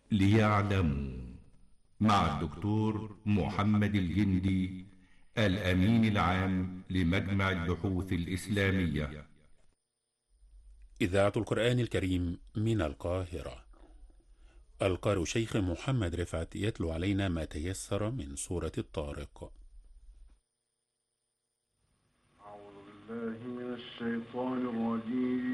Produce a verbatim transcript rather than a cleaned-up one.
ليعلموا مع الدكتور محمد الجندي الأمين العام لمجمع البحوث الإسلامية. إذاعة القرآن الكريم من القاهرة. القارئ شيخ محمد رفعت يتلو علينا ما تيسر من سورة الطارق. أعوذ بالله من الشيطان الرجيم.